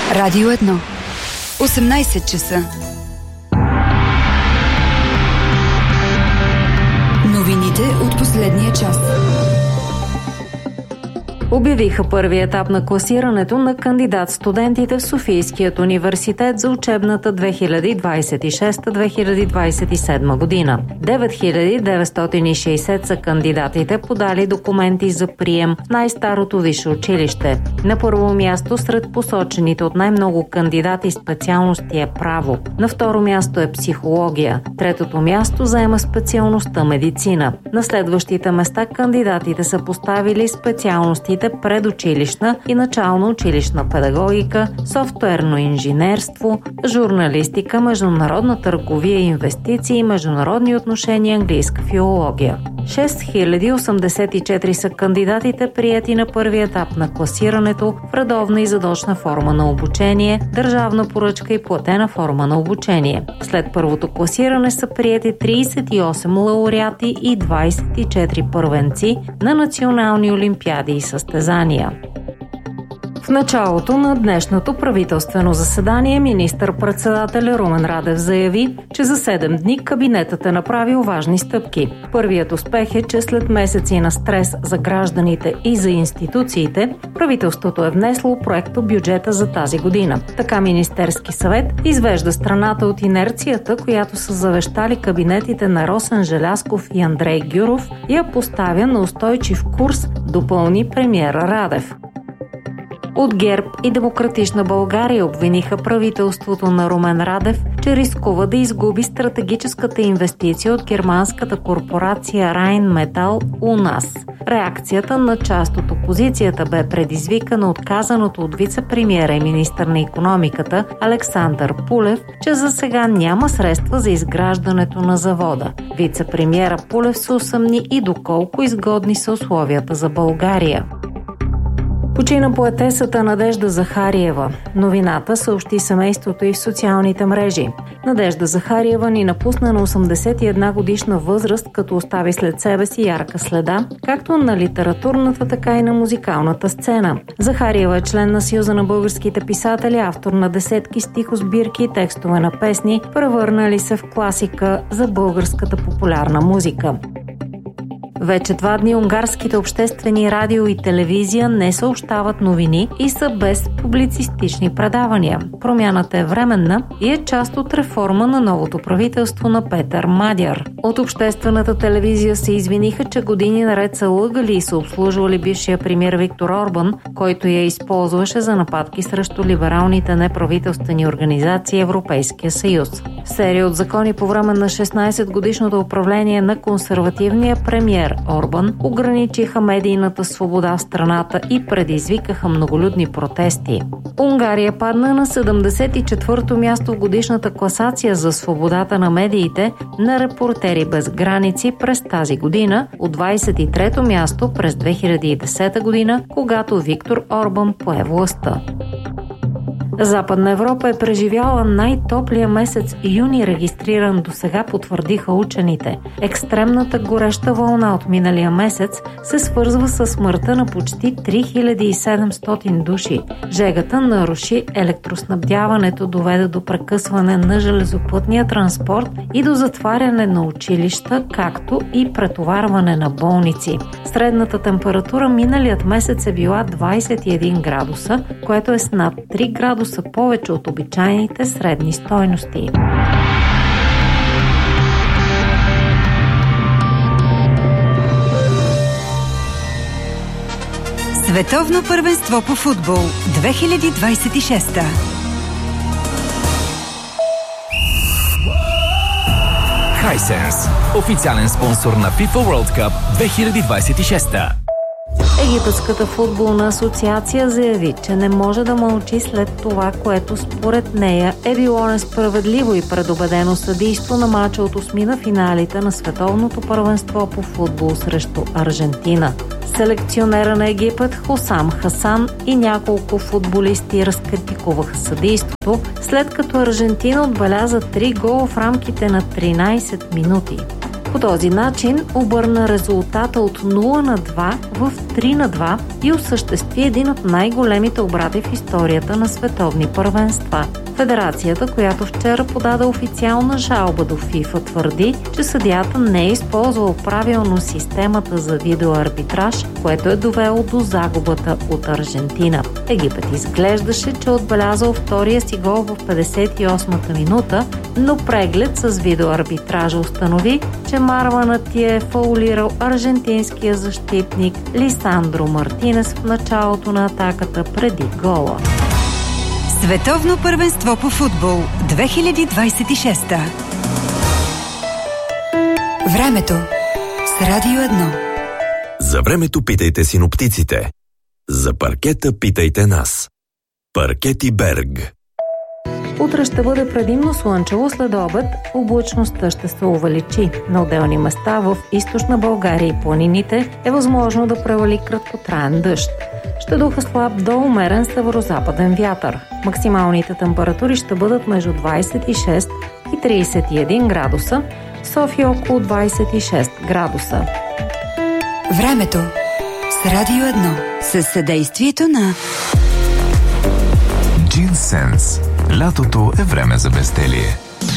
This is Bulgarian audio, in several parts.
Радио 1. 18 часа. Новините от последния час. Обявиха първи етап на класирането на кандидат-студентите в Софийският университет за учебната 2026-2027 година. 9960 са кандидатите, подали документи за прием в най-старото висше училище. На първо място сред посочените от най-много кандидати специалности е право. На второ място е психология. Третото място заема специалността медицина. На следващите места кандидатите са поставили специалностите предучилищна и начално училищна педагогика, софтуерно инженерство, журналистика, международна търговия и инвестиции, международни отношения, английска филология. 6084 са кандидатите, приети на първи етап на класирането в редовна и задочна форма на обучение, държавна поръчка и платена форма на обучение. След първото класиране са приети 38 лауреати и 24 първенци на национални олимпиади и състезания. В началото на днешното правителствено заседание министър-председателя Румен Радев заяви, че за 7 дни кабинетът е направил важни стъпки. Първият успех е, че след месеци на стрес за гражданите и за институциите, правителството е внесло проекто бюджета за тази година. Така Министерски съвет извежда страната от инерцията, която са завещали кабинетите на Росен Желязков и Андрей Гюров, и я поставя на устойчив курс, допълни премиера Радев. От ГЕРБ и Демократична България обвиниха правителството на Румен Радев, че рискува да изгуби стратегическата инвестиция от германската корпорация Rheinmetall у нас. Реакцията на част от опозицията бе предизвикана от казаното от вице-премиера и министър на икономиката Александър Пулев, че за сега няма средства за изграждането на завода. Вице-премиера Пулев се усъмни и доколко изгодни са условията за България. Почина поетесата Надежда Захариева. Новината съобщи семейството и в социалните мрежи. Надежда Захариева ни напусна на 81 годишна възраст, като остави след себе си ярка следа, както на литературната, така и на музикалната сцена. Захариева е член на Съюза на българските писатели, автор на десетки стихосбирки и текстове на песни, превърнали се в класика за българската популярна музика. Вече 2 дни унгарските обществени радио и телевизия не съобщават новини и са без публицистични предавания. Промяната е временна и е част от реформа на новото правителство на Петър Мадяр. От обществената телевизия се извиниха, че години наред са лъгали и са обслужвали бившия премиер Виктор Орбан, който я използваше за нападки срещу либералните неправителствени организации Европейския съюз. Серия от закони по време на 16-годишното управление на консервативния премиер Орбан ограничиха медийната свобода в страната и предизвикаха многолюдни протести. Унгария падна на 74-то място в годишната класация за свободата на медиите на Репортери без граници през тази година, от 23-то място през 2010 година, когато Виктор Орбан пое властта. Западна Европа е преживяла най-топлия месец юни, регистриран досега, потвърдиха учените. Екстремната гореща вълна от миналия месец се свързва с смъртта на почти 3700 души. Жегата наруши електроснабдяването, доведе до прекъсване на железопътния транспорт и до затваряне на училища, както и претоварване на болници. Средната температура миналият месец е била 21 градуса, което е с над 3 градуса повече от обичайните средни стойности. Световно първенство по футбол 2026. Hisense, официален спонсор на FIFA World Cup 2026. Египетската футболна асоциация заяви, че не може да мълчи след това, което според нея е било несправедливо и предубедено съдийство на мача от осмина финалите на световното първенство по футбол срещу Аржентина. Селекционера на Египет Хусам Хасан и няколко футболисти разкритикуваха съдийството, след като Аржентина отбеляза 3 гола в рамките на 13 минути. По този начин обърна резултата от 0-2 в 3-2 и осъществи един от най-големите обрати в историята на световни първенства. Федерацията, която вчера подаде официална жалба до ФИФА, твърди, че съдията не е използвал правилно системата за видеоарбитраж, което е довело до загубата от Аржентина. Египет изглеждаше, че отбелязал втория си гол в 58-та минута, но преглед с видеоарбитража установи, че Марванът е фаулирал аржентинския защитник Лисандро Мартинес в началото на атаката преди гола. Световно първенство по футбол 2026. Времето с Радио 1. За времето питайте синоптиците. За паркета питайте нас. Паркети Берг. Утре ще бъде предимно слънчево, след обед облачността ще се увеличи. На отделни места в източна България и планините е възможно да превали краткотраен дъжд. Ще духа слаб до умерен северозападен вятър. Максималните температури ще бъдат между 26 и 31 градуса, София около 26 градуса. Времето с Радио 1 със съдействието на Джинсенс. Лятото е време за безделие.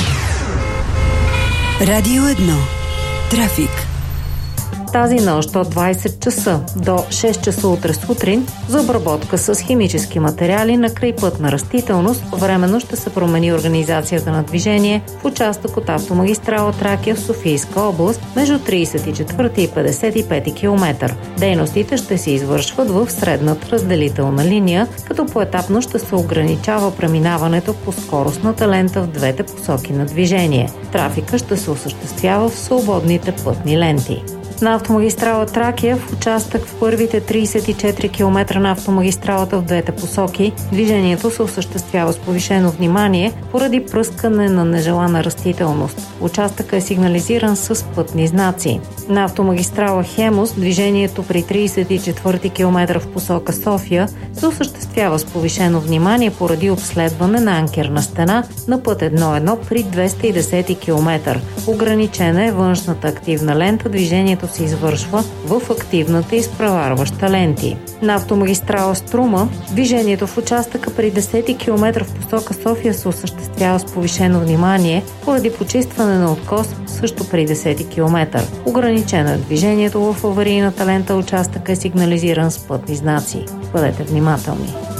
Радио 1. Трафик. Тази нощ от 20 часа до 6 часа утре сутрин за обработка с химически материали на крайпътна растителност временно ще се промени организацията на движение в участък от автомагистрала Тракия в Софийска област между 34 и 55 км. Дейностите ще се извършват в средната разделителна линия, като поетапно ще се ограничава преминаването по скоростната лента в двете посоки на движение. Трафика ще се осъществява в свободните пътни ленти. На автомагистрала Тракия в участък в първите 34 км на автомагистралата в двете посоки движението се осъществява с повишено внимание поради пръскане на нежелана растителност. Участъкът е сигнализиран с пътни знаци. На автомагистрала Хемус движението при 34 км в посока София се осъществява с повишено внимание поради обследване на анкерна стена на път 1.1 при 210 км. Ограничена е външната активна лента, движението се извършва в активната изпреварваща ленти. На автомагистрала Струма движението в участъка при 10 км в посока София се осъществява с повишено внимание поради почистване на откос също при 10 км. Ограничено е движението в аварийната лента, участъка е сигнализиран с пътни знаци. Бъдете внимателни.